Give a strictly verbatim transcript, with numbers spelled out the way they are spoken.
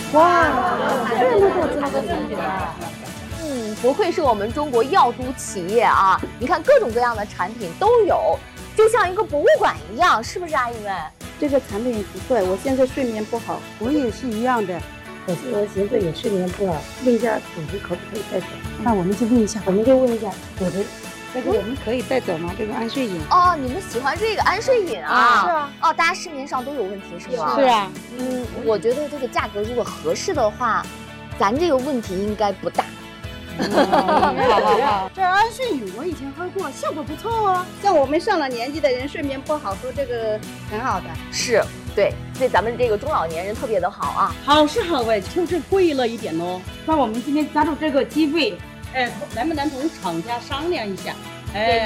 哇，这么多这么多产品啊！ 嗯，不愧是我们中国药都企业啊！你看各种各样的产品都有，就像一个博物馆一样，是不是阿姨们？ 这个产品不错，我现在睡眠不好， 我也是一样的。 我我现在也睡眠不好，问一下组织可不可以带走？ 那我们就问一下， 我们就问一下组织。 这个我们可以带走吗？这个安睡饮。 哦，你们喜欢这个安睡饮啊？ 是啊。 哦，大家市面上都有问题是吗？ 是啊。 嗯，我觉得这个价格如果合适的话，咱这个问题应该不大。 嗯、好好好。 这安睡饮我以前喝过，效果不错哦。像我们上了年纪的人睡眠不好，喝这个很好的。 是，对，对咱们这个中老年人特别的好啊。 好是好哎，就是贵了一点哦。那我们今天加入这个机会，哎，能不能同厂家商量一下？哎。